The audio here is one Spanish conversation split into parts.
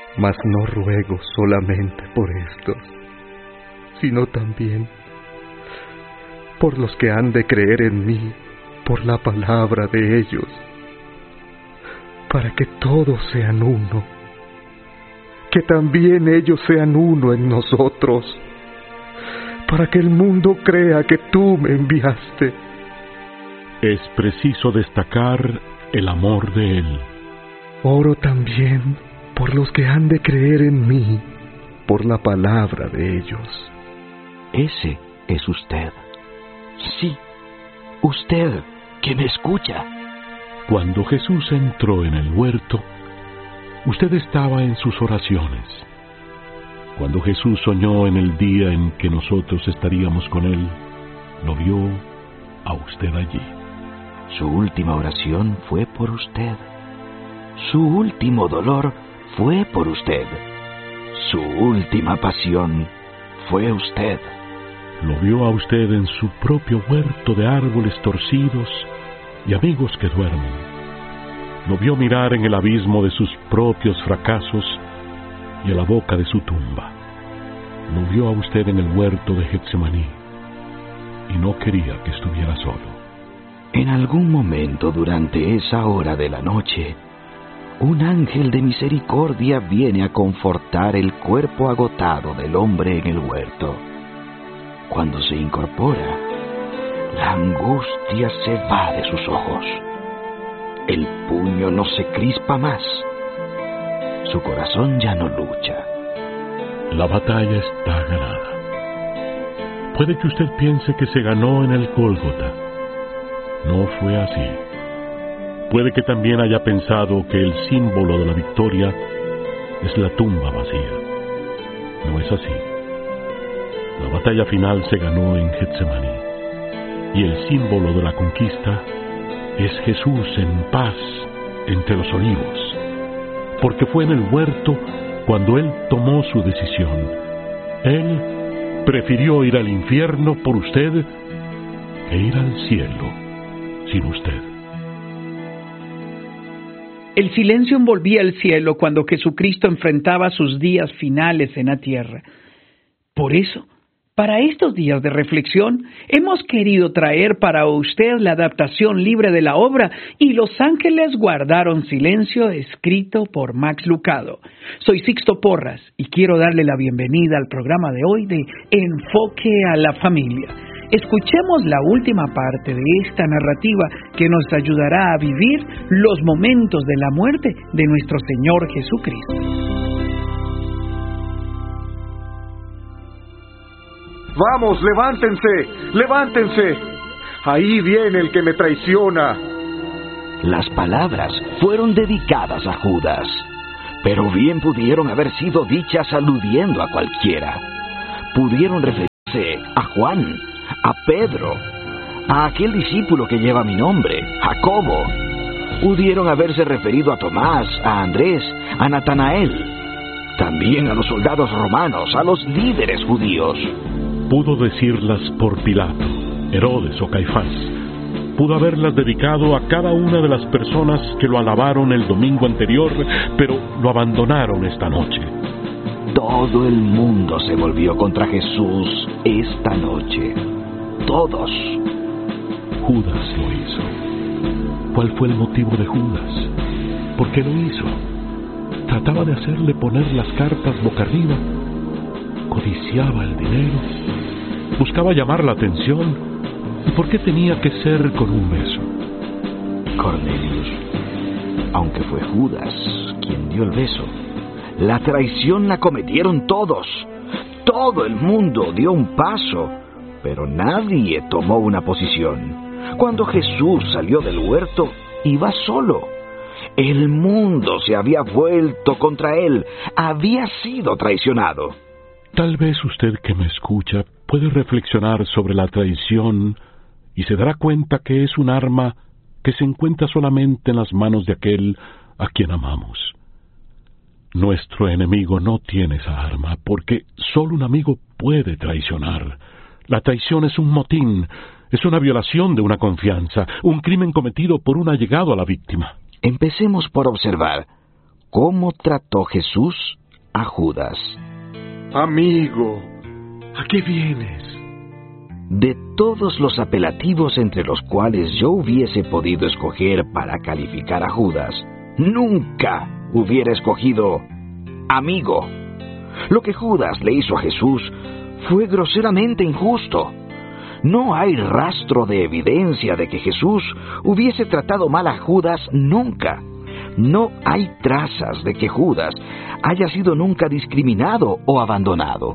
Mas no ruego solamente por estos, sino también por los que han de creer en mí por la palabra de ellos, para que todos sean uno, que también ellos sean uno en nosotros, para que el mundo crea que tú me enviaste. Es preciso destacar el amor de Él. Oro también por los que han de creer en mí por la palabra de ellos. Ese es usted. Sí, usted que me escucha. Cuando Jesús entró en el huerto, usted estaba en sus oraciones. Cuando Jesús soñó en el día en que nosotros estaríamos con Él, lo vio a usted allí. Su última oración fue por usted. Su último dolor fue por usted. Su última pasión fue usted. Lo vio a usted en su propio huerto de árboles torcidos y amigos que duermen. Lo vio mirar en el abismo de sus propios fracasos y a la boca de su tumba. Lo vio a usted en el huerto de Getsemaní y no quería que estuviera solo. En algún momento durante esa hora de la noche, un ángel de misericordia viene a confortar el cuerpo agotado del hombre en el huerto. Cuando se incorpora, la angustia se va de sus ojos. El puño no se crispa más. Su corazón ya no lucha. La batalla está ganada. Puede que usted piense que se ganó en el Gólgota. No fue así. Puede que también haya pensado que el símbolo de la victoria es la tumba vacía. No es así. La batalla final se ganó en Getsemaní. Y el símbolo de la conquista es Jesús en paz entre los olivos. Porque fue en el huerto cuando Él tomó su decisión. Él prefirió ir al infierno por usted que ir al cielo sin usted. El silencio envolvía el cielo cuando Jesucristo enfrentaba sus días finales en la tierra. Por eso, para estos días de reflexión, hemos querido traer para usted la adaptación libre de la obra Y los ángeles guardaron silencio, escrito por Max Lucado. Soy Sixto Porras y quiero darle la bienvenida al programa de hoy de Enfoque a la Familia. Escuchemos la última parte de esta narrativa que nos ayudará a vivir los momentos de la muerte de nuestro Señor Jesucristo. ¡Vamos, levántense! ¡Levántense! Ahí viene el que me traiciona. Las palabras fueron dedicadas a Judas, pero bien pudieron haber sido dichas aludiendo a cualquiera. Pudieron referirse a Juan, a Pedro, a aquel discípulo que lleva mi nombre, Jacobo. Pudieron haberse referido a Tomás, a Andrés, a Natanael, también a los soldados romanos, a los líderes judíos. Pudo decirlas por Pilato, Herodes o Caifás. Pudo haberlas dedicado a cada una de las personas que lo alabaron el domingo anterior, pero lo abandonaron esta noche. Todo el mundo se volvió contra Jesús esta noche. Todos. Judas lo hizo. ¿Cuál fue el motivo de Judas? ¿Por qué lo hizo? Trataba de hacerle poner las cartas boca arriba. Codiciaba el dinero. Buscaba llamar la atención. ¿Y por qué tenía que ser con un beso? Cornelius, aunque fue Judas quien dio el beso, la traición la cometieron todos. Todo el mundo dio un paso, pero nadie tomó una posición. Cuando Jesús salió del huerto, iba solo. El mundo se había vuelto contra él, había sido traicionado. Tal vez usted que me escucha puede reflexionar sobre la traición y se dará cuenta que es un arma que se encuentra solamente en las manos de aquel a quien amamos. Nuestro enemigo no tiene esa arma, porque solo un amigo puede traicionar. La traición es un motín, es una violación de una confianza, un crimen cometido por un allegado a la víctima. Empecemos por observar cómo trató Jesús a Judas. Amigo, ¿a qué vienes? De todos los apelativos entre los cuales yo hubiese podido escoger para calificar a Judas, nunca hubiera escogido amigo. Lo que Judas le hizo a Jesús fue groseramente injusto. No hay rastro de evidencia de que Jesús hubiese tratado mal a Judas nunca. No hay trazas de que Judas haya sido nunca discriminado o abandonado.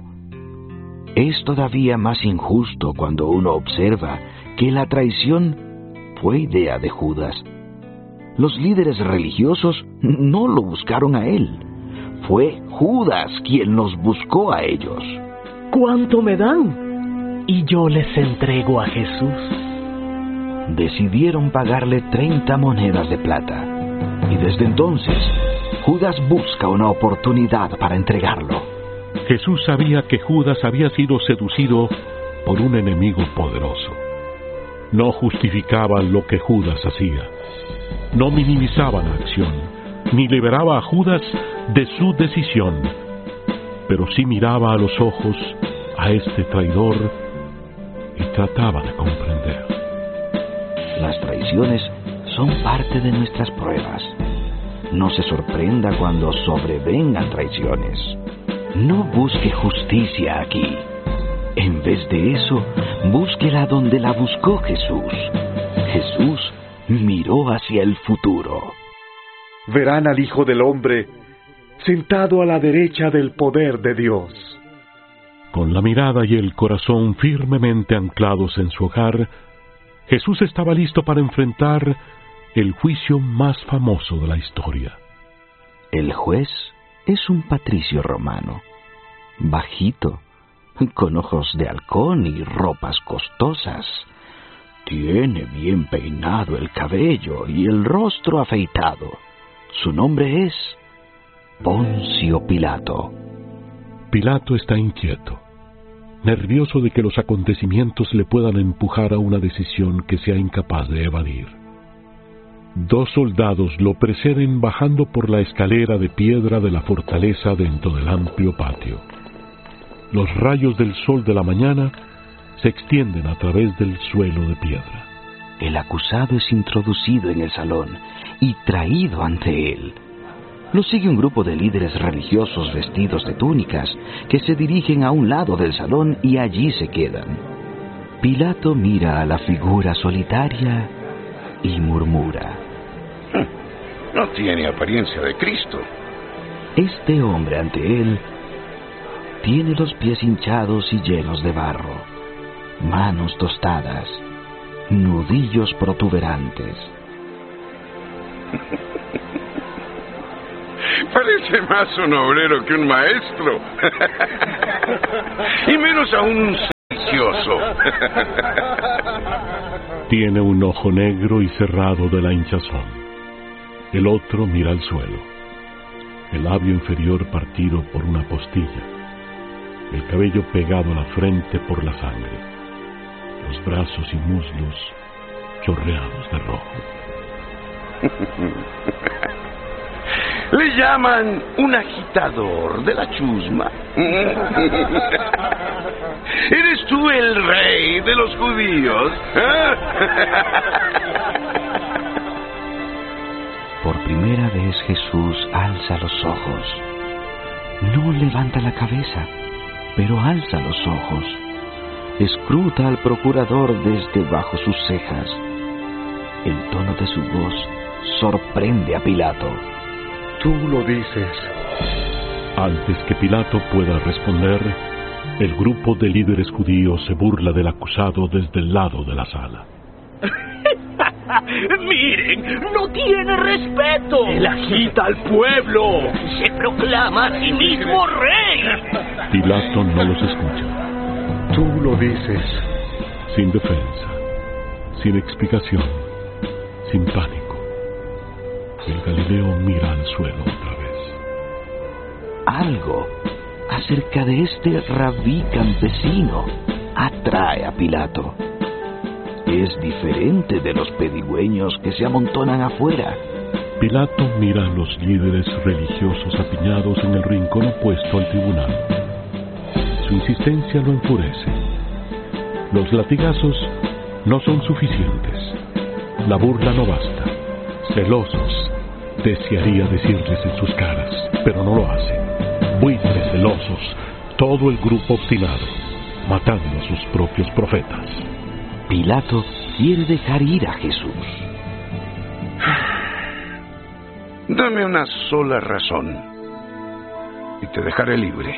Es todavía más injusto cuando uno observa que la traición fue idea de Judas. Los líderes religiosos no lo buscaron a él. Fue Judas quien los buscó a ellos. ¿Cuánto me dan? Y yo les entrego a Jesús. Decidieron pagarle 30 monedas de plata. Y desde entonces, Judas busca una oportunidad para entregarlo. Jesús sabía que Judas había sido seducido por un enemigo poderoso. No justificaba lo que Judas hacía. No minimizaba la acción, ni liberaba a Judas de su decisión. Pero sí miraba a los ojos a este traidor y trataba de comprender. Las traiciones son parte de nuestras pruebas. No se sorprenda cuando sobrevengan traiciones. No busque justicia aquí. En vez de eso, búsquela donde la buscó Jesús. Jesús miró hacia el futuro. Verán al Hijo del Hombre sentado a la derecha del poder de Dios. Con la mirada y el corazón firmemente anclados en su hogar, Jesús estaba listo para enfrentar el juicio más famoso de la historia. El juez es un patricio romano, bajito, con ojos de halcón y ropas costosas. Tiene bien peinado el cabello y el rostro afeitado. Su nombre es Poncio Pilato. Pilato está inquieto, nervioso de que los acontecimientos le puedan empujar a una decisión que sea incapaz de evadir. 2 soldados lo preceden bajando por la escalera de piedra de la fortaleza dentro del amplio patio. Los rayos del sol de la mañana se extienden a través del suelo de piedra. El acusado es introducido en el salón y traído ante él. Lo sigue un grupo de líderes religiosos vestidos de túnicas que se dirigen a un lado del salón y allí se quedan. Pilato mira a la figura solitaria y murmura: no tiene apariencia de Cristo. Este hombre ante él tiene los pies hinchados y llenos de barro, manos tostadas, nudillos protuberantes. Parece más un obrero que un maestro. Y menos aún un sedicioso. Tiene un ojo negro y cerrado de la hinchazón. El otro mira al suelo. El labio inferior partido por una postilla. El cabello pegado a la frente por la sangre. Los brazos y muslos chorreados de rojo. Le llaman un agitador de la chusma. ¿Eres tú el rey de los judíos? Por primera vez Jesús alza los ojos. No levanta la cabeza, pero alza los ojos. Escruta al procurador desde bajo sus cejas. El tono de su voz sorprende a Pilato. Tú lo dices. Antes que Pilato pueda responder, el grupo de líderes judíos se burla del acusado desde el lado de la sala. ¡Miren! ¡No tiene respeto! ¡Él agita al pueblo! ¡Se proclama a sí mismo rey! Pilato no los escucha. Tú lo dices. Sin defensa, sin explicación, sin pánico. El Galileo mira al suelo otra vez. Algo acerca de este rabí campesino atrae a Pilato. Es diferente de los pedigüeños que se amontonan afuera. Pilato mira a los líderes religiosos apiñados en el rincón opuesto al tribunal. Su insistencia lo enfurece. Los latigazos no son suficientes. La burla no basta. Celosos, desearía decirles en sus caras, pero no lo hace. Buitres celosos, todo el grupo obstinado, matando a sus propios profetas. Pilato quiere dejar ir a Jesús. Dame una sola razón y te dejaré libre.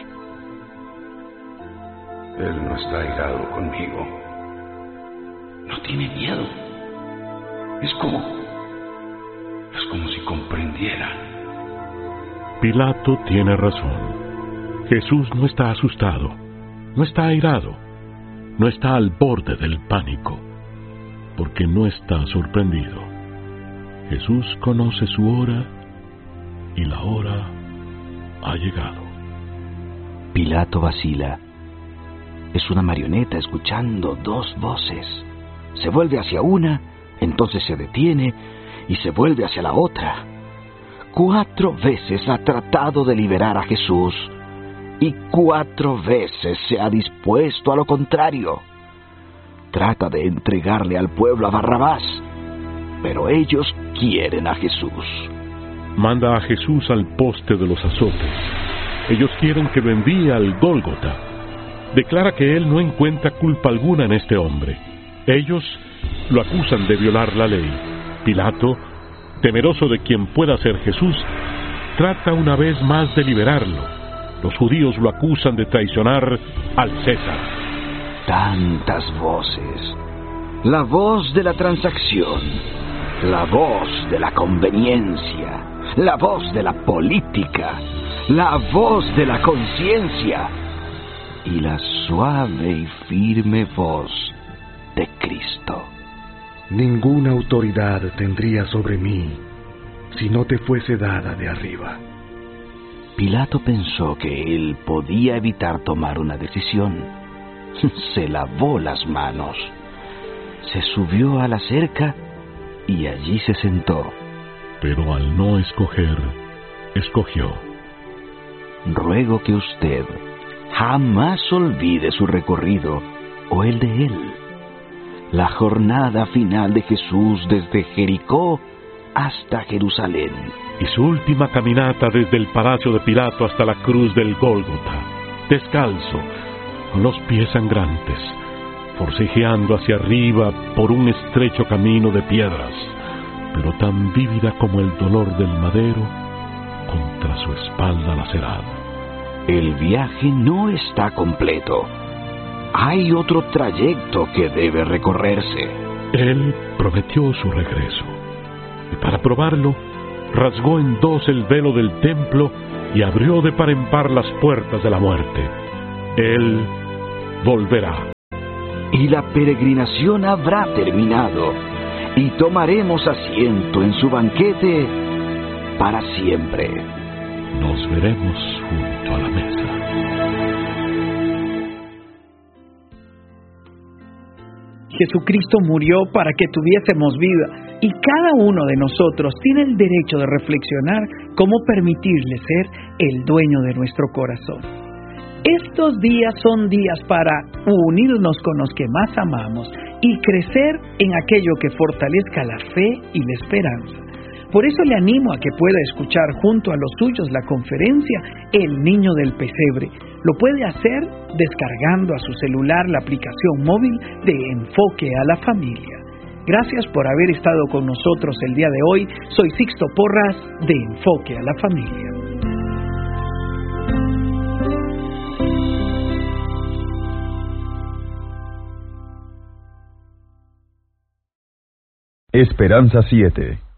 Él no está airado conmigo. No tiene miedo. Es como si comprendiera. Pilato tiene razón. Jesús no está asustado, no está airado, no está al borde del pánico, porque no está sorprendido. Jesús conoce su hora y la hora ha llegado. Pilato vacila. Es una marioneta escuchando dos voces. Se vuelve hacia una, entonces se detiene y se vuelve hacia la otra. 4 veces ha tratado de liberar a Jesús y 4 veces se ha dispuesto a lo contrario. Trata de entregarle al pueblo a Barrabás, pero ellos quieren a Jesús. Manda a Jesús al poste de los azotes. Ellos quieren que lo envíe al Gólgota. Declara que él no encuentra culpa alguna en este hombre. Ellos lo acusan de violar la ley. Pilato, temeroso de quien pueda ser Jesús, trata una vez más de liberarlo. Los judíos lo acusan de traicionar al César. Tantas voces. La voz de la transacción, la voz de la conveniencia, la voz de la política, la voz de la conciencia y la suave y firme voz de Cristo. Ninguna autoridad tendría sobre mí si no te fuese dada de arriba. Pilato pensó que él podía evitar tomar una decisión. Se lavó las manos, se subió a la cerca y allí se sentó. Pero al no escoger, escogió. Ruego que usted jamás olvide su recorrido o el de él. La jornada final de Jesús desde Jericó hasta Jerusalén. Y su última caminata desde el palacio de Pilato hasta la cruz del Gólgota, descalzo, con los pies sangrantes, forcejeando hacia arriba por un estrecho camino de piedras, pero tan vívida como el dolor del madero contra su espalda lacerada. El viaje no está completo. Hay otro trayecto que debe recorrerse. Él prometió su regreso, y para probarlo, rasgó en 2 el velo del templo y abrió de par en par las puertas de la muerte. Él volverá. Y la peregrinación habrá terminado, y tomaremos asiento en su banquete para siempre. Nos veremos junto a la mesa. Jesucristo murió para que tuviésemos vida, y cada uno de nosotros tiene el derecho de reflexionar cómo permitirle ser el dueño de nuestro corazón. Estos días son días para unirnos con los que más amamos y crecer en aquello que fortalezca la fe y la esperanza. Por eso le animo a que pueda escuchar junto a los suyos la conferencia El Niño del Pesebre. Lo puede hacer descargando a su celular la aplicación móvil de Enfoque a la Familia. Gracias por haber estado con nosotros el día de hoy. Soy Sixto Porras de Enfoque a la Familia. Esperanza 7